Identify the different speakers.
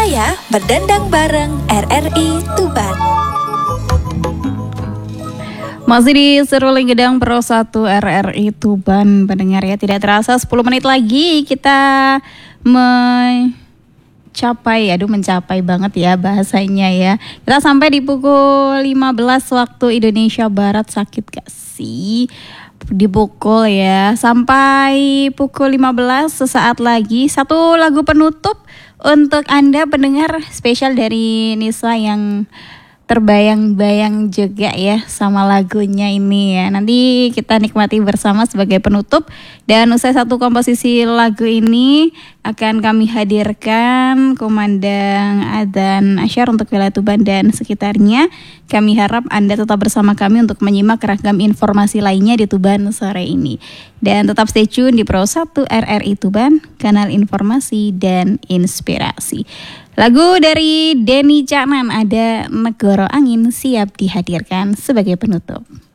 Speaker 1: ya, berdendang bareng RRI Tuban.
Speaker 2: Masih di Seruling Gedang Pro 1 RRI Tuban, pendengar ya. Tidak terasa 10 menit lagi kita mencapai banget ya bahasanya ya. Kita sampai di pukul 15 waktu Indonesia Barat. Sakit gak sih? Dipukul ya. Sampai pukul 15 sesaat lagi. Satu lagu penutup untuk Anda pendengar spesial dari Nisa yang terbayang-bayang juga ya sama lagunya ini ya. Nanti kita nikmati bersama sebagai penutup. Dan usai satu komposisi lagu ini akan kami hadirkan Komandang Adzan Asyar untuk wilayah Tuban dan sekitarnya. Kami harap Anda tetap bersama kami untuk menyimak ragam informasi lainnya di Tuban sore ini. Dan tetap stay tune di Pro 1 RRI Tuban, kanal informasi dan inspirasi. Lagu dari Denny Caknan ada Negoro Angin siap dihadirkan sebagai penutup.